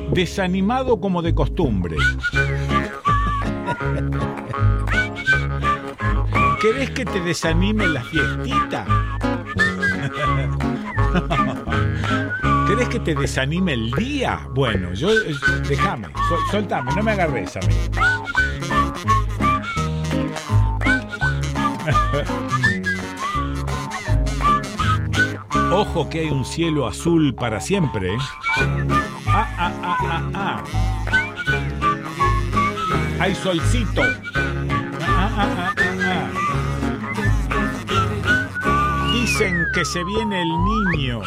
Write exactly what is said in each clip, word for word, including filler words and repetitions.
desanimado como de costumbre. ¿Querés que te desanime la fiestita? ¿Querés que te desanime el día? Bueno, yo... Déjame, sol, soltame, no me agarres a mí. Ojo que hay un cielo azul para siempre. Ah, ah, ah, ah, ah. Hay solcito. Ah, ah, ah, ah, ah. Dicen que se viene el niño.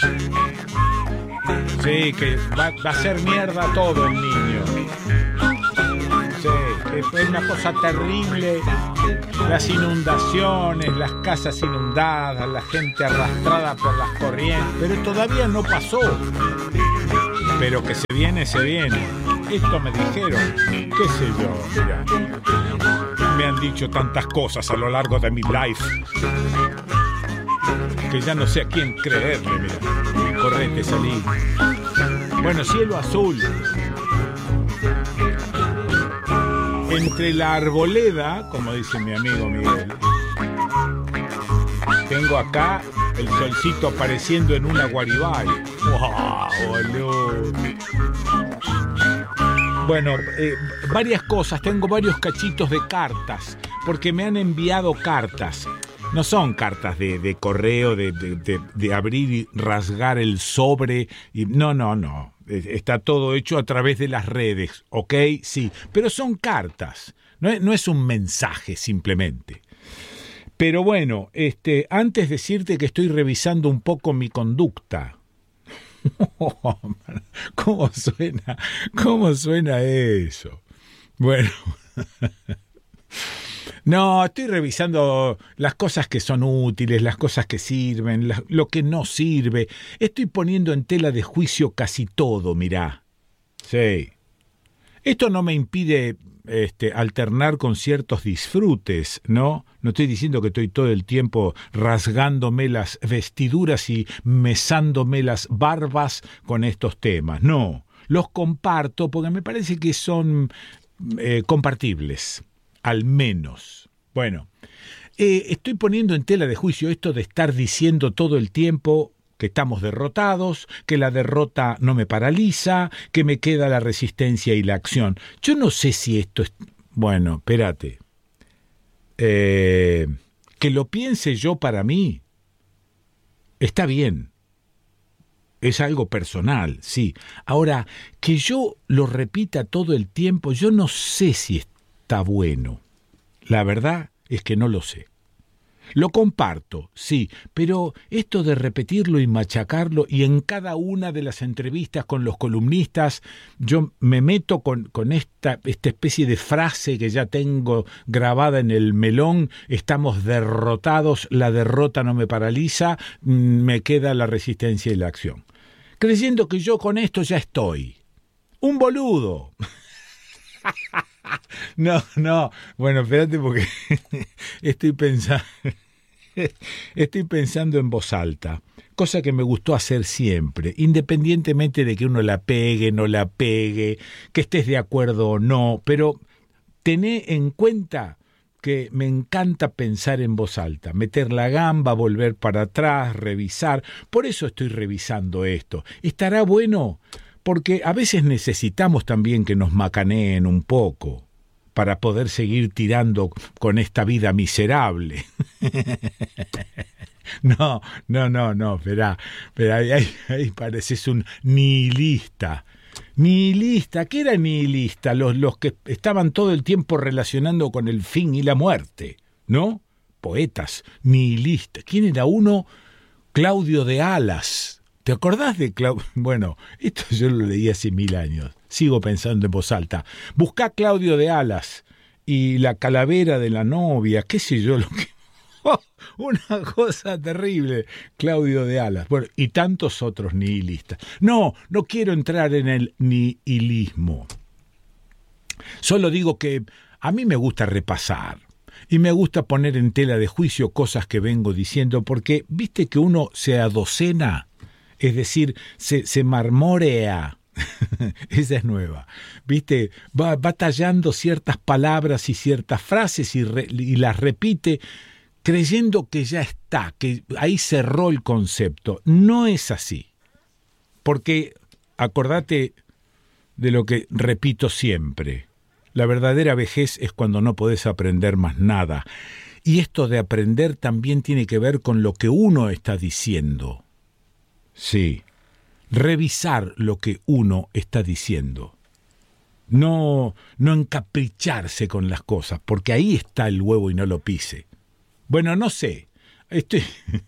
Sí, que va, va a ser mierda todo el niño. Sí, que es una cosa terrible. Las inundaciones, las casas inundadas, la gente arrastrada por las corrientes. Pero todavía no pasó. Pero que se viene, se viene. Esto me dijeron, qué sé yo, mira. Me han dicho tantas cosas a lo largo de mi life que ya no sé a quién creerle, mira. Correte, salí. Bueno, cielo azul. Entre la arboleda, como dice mi amigo Miguel, tengo acá el solcito apareciendo en una guaribay. ¡Wow, boludo! Bueno, eh, varias cosas. Tengo varios cachitos de cartas, porque me han enviado cartas. No son cartas de, de correo, de, de, de, de abrir y rasgar el sobre. Y, no, no, no. Está todo hecho a través de las redes, ¿ok? Sí, pero son cartas. No es, no es un mensaje simplemente. Pero bueno, este, antes decirte que estoy revisando un poco mi conducta. ¿Cómo suena? ¿Cómo suena eso? Bueno... No, estoy revisando las cosas que son útiles, las cosas que sirven, la, lo que no sirve. Estoy poniendo en tela de juicio casi todo, mirá. Sí. Esto no me impide este, alternar con ciertos disfrutes, ¿no? No estoy diciendo que estoy todo el tiempo rasgándome las vestiduras y mesándome las barbas con estos temas. No, los comparto porque me parece que son eh, compartibles. Al menos. Bueno, eh, estoy poniendo en tela de juicio esto de estar diciendo todo el tiempo que estamos derrotados, que la derrota no me paraliza, que me queda la resistencia y la acción. Yo no sé si esto es... Bueno, espérate. Eh, que lo piense yo para mí está bien. Es algo personal, sí. Ahora, que yo lo repita todo el tiempo, yo no sé si está Está bueno. La verdad es que no lo sé. Lo comparto, sí, pero esto de repetirlo y machacarlo, y en cada una de las entrevistas con los columnistas, yo me meto con, con esta, esta especie de frase que ya tengo grabada en el melón: estamos derrotados, la derrota no me paraliza, me queda la resistencia y la acción. Creyendo que yo con esto ya estoy. Un boludo. No, no, bueno, espérate porque estoy pensando, estoy pensando en voz alta, cosa que me gustó hacer siempre, independientemente de que uno la pegue, no la pegue, que estés de acuerdo o no, pero tené en cuenta que me encanta pensar en voz alta, meter la gamba, volver para atrás, revisar. Por eso estoy revisando esto. ¿Estará bueno? Porque a veces necesitamos también que nos macaneen un poco para poder seguir tirando con esta vida miserable. No, no, no, no, esperá, esperá, ahí, ahí pareces un nihilista. Nihilista, ¿qué era nihilista? Los, los que estaban todo el tiempo relacionando con el fin y la muerte, ¿no? Poetas, nihilistas. ¿Quién era uno? Claudio de Alas. ¿Te acordás de Claudio? Bueno, esto yo lo leí hace mil años. Sigo pensando en voz alta. Buscá Claudio de Alas y la calavera de la novia, qué sé yo lo que... ¡Oh! Una cosa terrible, Claudio de Alas. Bueno, y tantos otros nihilistas. No, no quiero entrar en el nihilismo. Solo digo que a mí me gusta repasar. Y me gusta poner en tela de juicio cosas que vengo diciendo, porque viste que uno se adocena, es decir, se, se marmorea, Esa es nueva. ¿Viste? Va, va tallando ciertas palabras y ciertas frases y, re, y las repite creyendo que ya está, que ahí cerró el concepto. No es así. Porque, acordate de lo que repito siempre, la verdadera vejez es cuando no podés aprender más nada. Y esto de aprender también tiene que ver con lo que uno está diciendo. Sí, revisar lo que uno está diciendo. No, no encapricharse con las cosas, porque ahí está el huevo y no lo pise. Bueno, no sé. Estoy,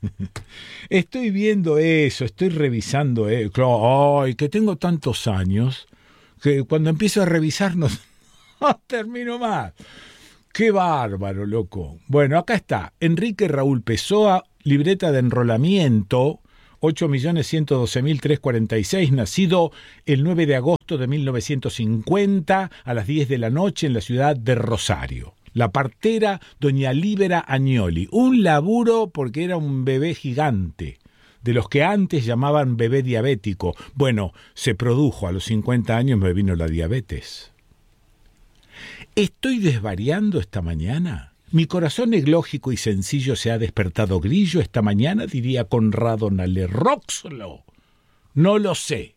estoy viendo eso, estoy revisando eso. Ay, que tengo tantos años que cuando empiezo a revisar no, no termino más. ¡Qué bárbaro, loco! Bueno, acá está. Enrique Raúl Pessoa, libreta de enrolamiento, ocho millones ciento doce mil trescientos cuarenta y seis, nacido el nueve de agosto de mil novecientos cincuenta a las diez de la noche en la ciudad de Rosario. La partera doña Líbera Agnoli. Un laburo porque era un bebé gigante, de los que antes llamaban bebé diabético. Bueno, se produjo, a los cincuenta años me vino la diabetes. ¿Estoy desvariando esta mañana? ¿Mi corazón eglógico y sencillo se ha despertado grillo esta mañana?, diría Conrado Nale-Roxlo. No lo sé.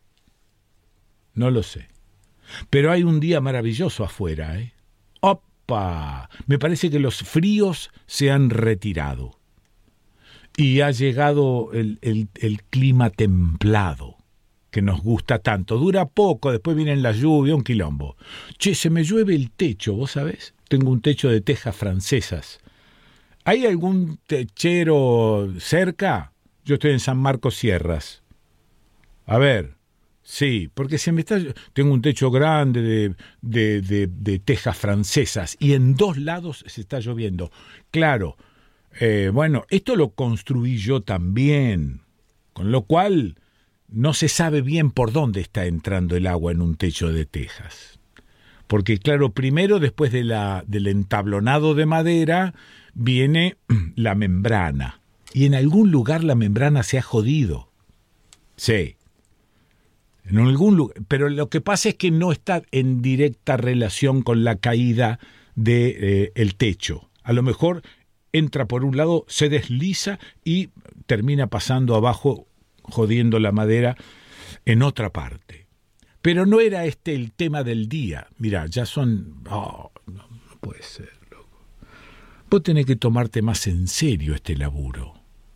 No lo sé. Pero hay un día maravilloso afuera, ¿eh? ¡Opa! Me parece que los fríos se han retirado. Y ha llegado el, el, el clima templado, que nos gusta tanto. Dura poco, después viene la lluvia, un quilombo. Che, se me llueve el techo, ¿vos sabés? Tengo un techo de tejas francesas. ¿Hay algún techero cerca? Yo estoy en San Marcos Sierras. A ver, sí, porque se me está... Tengo un techo grande de, de, de, de tejas francesas y en dos lados se está lloviendo. Claro, eh, bueno, esto lo construí yo también, con lo cual no se sabe bien por dónde está entrando el agua en un techo de tejas. Porque, claro, primero, después de la, del entablonado de madera, viene la membrana. Y en algún lugar la membrana se ha jodido. Sí. En algún lugar. Pero lo que pasa es que no está en directa relación con la caída del de, eh, techo. A lo mejor entra por un lado, se desliza y termina pasando abajo, jodiendo la madera en otra parte. Pero no era este el tema del día. Mirá, ya son... Oh, no, no puede ser, loco. Vos tenés que tomarte más en serio este laburo.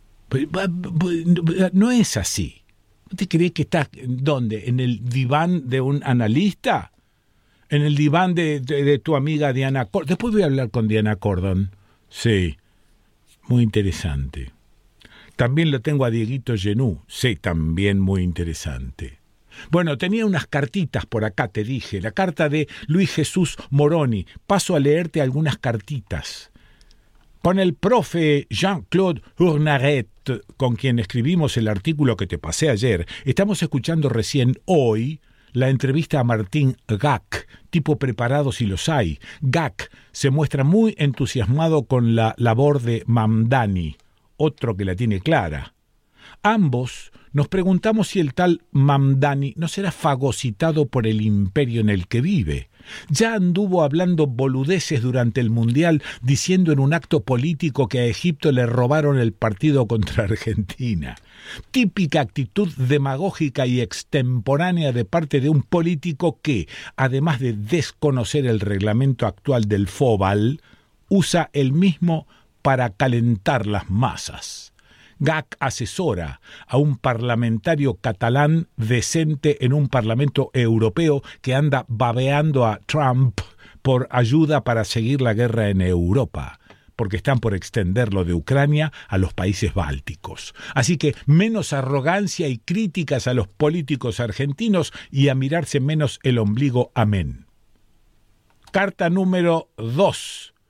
No es así. ¿Vos te creés que estás... ¿Dónde? ¿En el diván de un analista? ¿En el diván de, de, de tu amiga Diana Cordon? Después voy a hablar con Diana Cordon. Sí, muy interesante. También lo tengo a Dieguito Genú. Sí, también muy interesante. Bueno, tenía unas cartitas por acá, te dije. La carta de Luis Jesús Moroni. Paso a leerte algunas cartitas. Con el profe Jean-Claude Urnaret, con quien escribimos el artículo que te pasé ayer, estamos escuchando recién hoy la entrevista a Martín Gac, tipo preparado si los hay. Gac se muestra muy entusiasmado con la labor de Mamdani, otro que la tiene clara. Ambos nos preguntamos si el tal Mamdani no será fagocitado por el imperio en el que vive. Ya anduvo hablando boludeces durante el Mundial, diciendo en un acto político que a Egipto le robaron el partido contra Argentina. Típica actitud demagógica y extemporánea de parte de un político que, además de desconocer el reglamento actual del Fobal, usa el mismo para calentar las masas. Gac asesora a un parlamentario catalán decente en un parlamento europeo que anda babeando a Trump por ayuda para seguir la guerra en Europa, porque están por extender lo de Ucrania a los países bálticos. Así que menos arrogancia y críticas a los políticos argentinos y a mirarse menos el ombligo, amén. Carta número dos.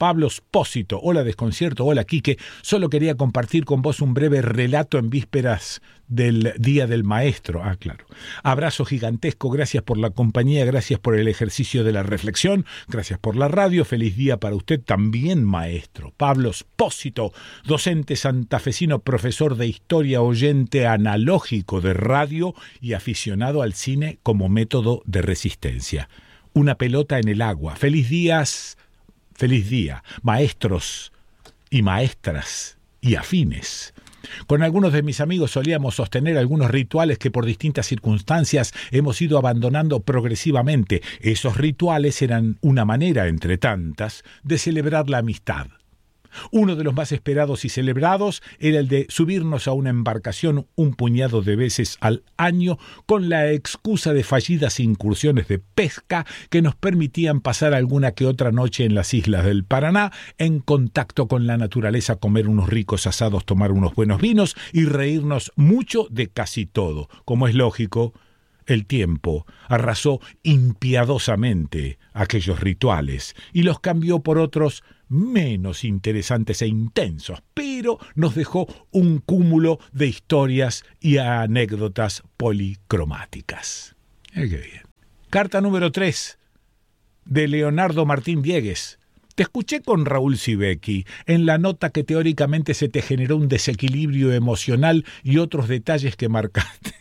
Pablo Spósito. Hola Desconcierto, hola Quique. Solo quería compartir con vos un breve relato en vísperas del Día del Maestro. Ah, claro. Abrazo gigantesco, gracias por la compañía, gracias por el ejercicio de la reflexión, gracias por la radio, feliz día para usted también, maestro. Pablo Spósito, docente santafesino, profesor de historia, oyente analógico de radio y aficionado al cine como método de resistencia. Una pelota en el agua. Feliz días, feliz día, maestros y maestras y afines. Con algunos de mis amigos solíamos sostener algunos rituales que por distintas circunstancias hemos ido abandonando progresivamente. Esos rituales eran una manera, entre tantas, de celebrar la amistad. Uno de los más esperados y celebrados era el de subirnos a una embarcación un puñado de veces al año con la excusa de fallidas incursiones de pesca que nos permitían pasar alguna que otra noche en las islas del Paraná, en contacto con la naturaleza, comer unos ricos asados, tomar unos buenos vinos y reírnos mucho de casi todo. Como es lógico, el tiempo arrasó impiadosamente aquellos rituales y los cambió por otros menos interesantes e intensos, pero nos dejó un cúmulo de historias y anécdotas policromáticas. Eh, qué bien. Carta número tres, de Leonardo Martín Diegues. Te escuché con Raúl Sibeki en la nota que teóricamente se te generó un desequilibrio emocional y otros detalles que marcaste.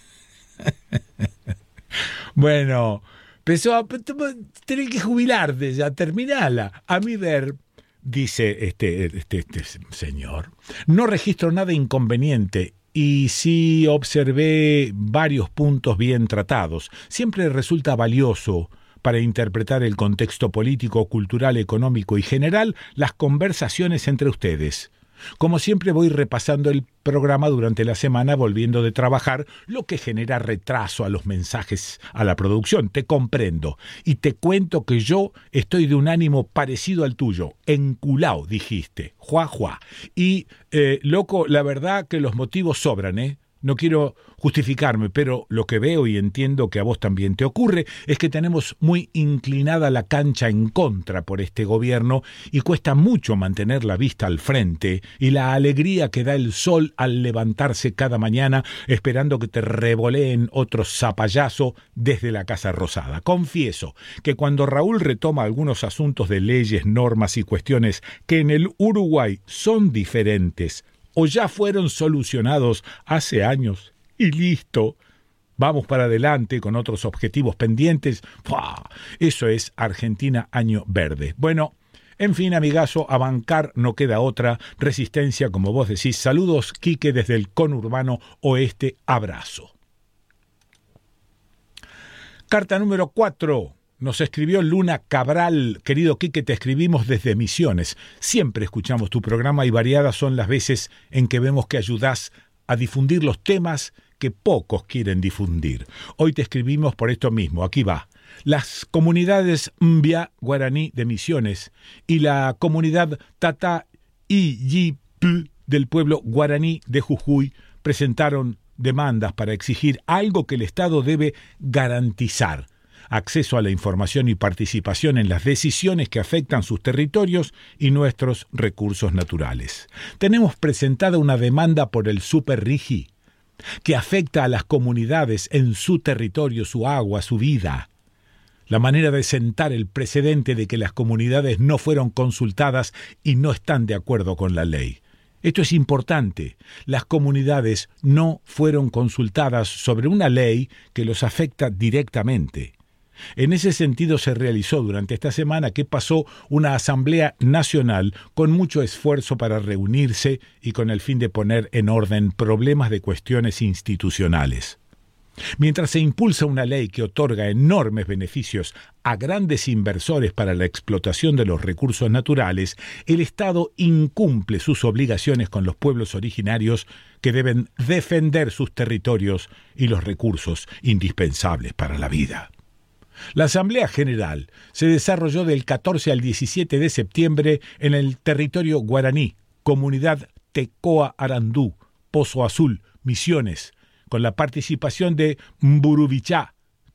Bueno, empezó a tener que jubilarte ya, terminala. A mi ver, dice este, este, este señor, no registro nada inconveniente y sí observé varios puntos bien tratados. Siempre resulta valioso para interpretar el contexto político, cultural, económico y general las conversaciones entre ustedes. Como siempre voy repasando el programa durante la semana volviendo de trabajar, lo que genera retraso a los mensajes a la producción. Te comprendo y te cuento que yo estoy de un ánimo parecido al tuyo. Enculao, dijiste. Juá, juá. Y, eh, loco, la verdad que los motivos sobran, ¿eh? No quiero justificarme, pero lo que veo y entiendo que a vos también te ocurre es que tenemos muy inclinada la cancha en contra por este gobierno y cuesta mucho mantener la vista al frente y la alegría que da el sol al levantarse cada mañana esperando que te revoleen otro zapallazo desde la Casa Rosada. Confieso que cuando Raúl retoma algunos asuntos de leyes, normas y cuestiones que en el Uruguay son diferentes o ya fueron solucionados hace años, y listo, vamos para adelante con otros objetivos pendientes. ¡Fua! Eso es Argentina año verde. Bueno, en fin, amigazo, a bancar no queda otra. Resistencia, como vos decís. Saludos, Quique, desde el conurbano oeste. Abrazo. Carta número cuatro. Nos escribió Luna Cabral. Querido Quique, te escribimos desde Misiones. Siempre escuchamos tu programa y variadas son las veces en que vemos que ayudás a difundir los temas que pocos quieren difundir. Hoy te escribimos por esto mismo. Aquí va. Las comunidades Mbia guaraní de Misiones y la comunidad Tata Iyipú del pueblo guaraní de Jujuy presentaron demandas para exigir algo que el Estado debe garantizar: acceso a la información y participación en las decisiones que afectan sus territorios y nuestros recursos naturales. Tenemos presentada una demanda por el Super Rigi, que afecta a las comunidades en su territorio, su agua, su vida. La manera de sentar el precedente de que las comunidades no fueron consultadas y no están de acuerdo con la ley. Esto es importante. Las comunidades no fueron consultadas sobre una ley que los afecta directamente. En ese sentido se realizó durante esta semana que pasó una asamblea nacional con mucho esfuerzo para reunirse y con el fin de poner en orden problemas de cuestiones institucionales. Mientras se impulsa una ley que otorga enormes beneficios a grandes inversores para la explotación de los recursos naturales, el Estado incumple sus obligaciones con los pueblos originarios que deben defender sus territorios y los recursos indispensables para la vida. La Asamblea General se desarrolló del catorce al diecisiete de septiembre en el territorio guaraní, comunidad Tecoa Arandú, Pozo Azul, Misiones, con la participación de Mburubichá,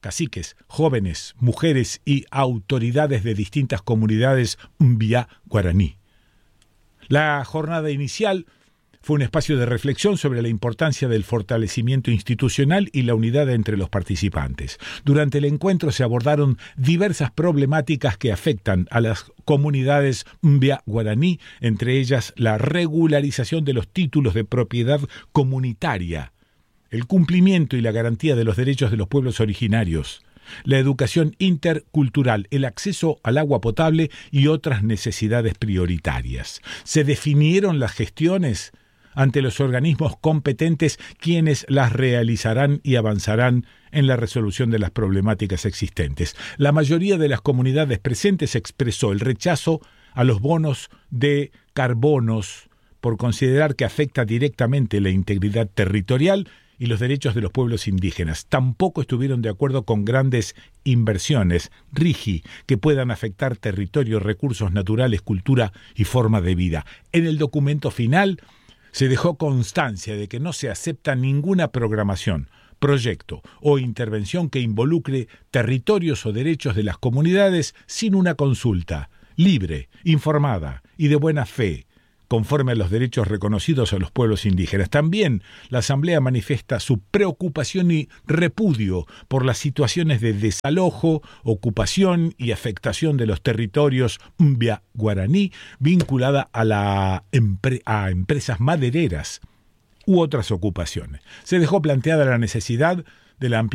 caciques, jóvenes, mujeres y autoridades de distintas comunidades Mbia guaraní. La jornada inicial fue un espacio de reflexión sobre la importancia del fortalecimiento institucional y la unidad entre los participantes. Durante el encuentro se abordaron diversas problemáticas que afectan a las comunidades Mbia guaraní, entre ellas la regularización de los títulos de propiedad comunitaria, el cumplimiento y la garantía de los derechos de los pueblos originarios, la educación intercultural, el acceso al agua potable y otras necesidades prioritarias. Se definieron las gestiones ante los organismos competentes, quienes las realizarán y avanzarán en la resolución de las problemáticas existentes. La mayoría de las comunidades presentes expresó el rechazo a los bonos de carbonos por considerar que afecta directamente la integridad territorial y los derechos de los pueblos indígenas. Tampoco estuvieron de acuerdo con grandes inversiones, RIGI, que puedan afectar territorio, recursos naturales, cultura y forma de vida. En el documento final se dejó constancia de que no se acepta ninguna programación, proyecto o intervención que involucre territorios o derechos de las comunidades sin una consulta libre, informada y de buena fe, conforme a los derechos reconocidos a los pueblos indígenas. También la Asamblea manifiesta su preocupación y repudio por las situaciones de desalojo, ocupación y afectación de los territorios Mbia guaraní vinculada a, la empre- a empresas madereras u otras ocupaciones. Se dejó planteada la necesidad de la ampliación